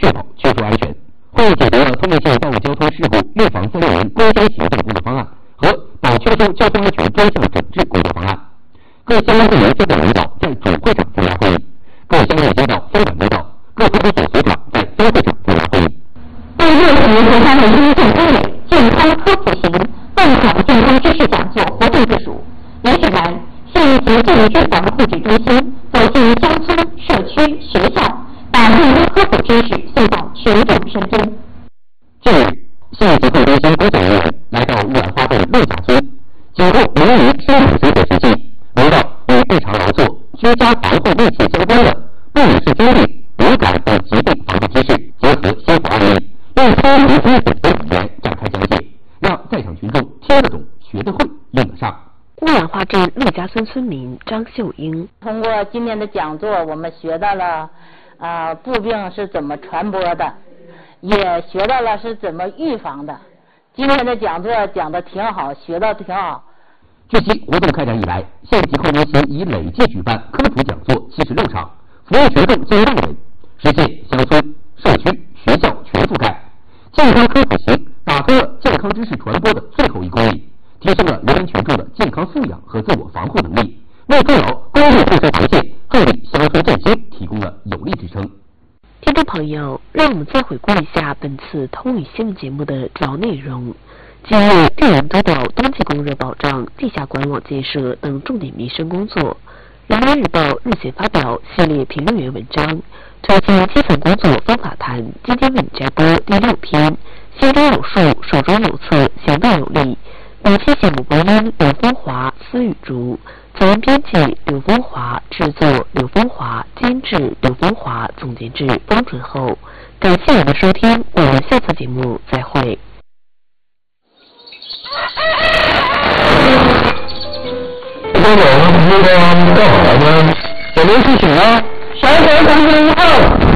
确保居住安全。会议解读了通越线道路交通事故预防3.6年攻坚行动工作方案和保确州交通安全专项整治工作方案。各相关部门阶段领导在主会场参加会议，各乡镇街道、三管街道、各派出所所长在分会场参加会议。 第6期国家卫生健康委健康科普型共享健康知识讲座活动部署，袁世兰县级健身房护理中心走进乡村、社区、学校，把健康科普知识送到群众身边。 近日，县疾控中心工作人员来到玉兰花镇陆家村，检获名于生产生活实际，闻到与日常劳作、居家防护密切相关的不女士经历、流感等疾病防治知识，结合生活案例，用通俗易懂的语言展开讲解，让在场群众听得懂、学得会、用得上。 玉兰花镇陆家村村民张秀英通过今天的讲座，我们学到了步病是怎么传播的，也学到了是怎么预防的。今天的讲座讲得挺好，学到挺好。 据悉，活动开展以来，县疾控中心已累计举办科普讲座76场，服务群众近6万人，实现乡村、社区、学校全覆盖。健康科普型打通了健康知识传播的最后1公里，提升了人民群众的健康素养和自我防护能力，为筑牢公共卫生防线、助力乡村振兴提供了有力支撑。 听众朋友，让我们再回顾一下本次通语新闻节目的主要内容。近日，电源得到冬季供热保障、地下管网建设等重点民生工作。人民日报日前发表系列评论员文章《推进基层工作方法谈》，今天为你摘播第6篇：心中有数，手中有册，行动有力。本期节目播音刘风华、司雨竹，责任编辑刘风华，制作刘风华，监制刘风华，总监制方准厚。感谢您的收听，我们下次节目再会。 这个干好了呢？小刘睡醒了， 小姐，赶紧1号。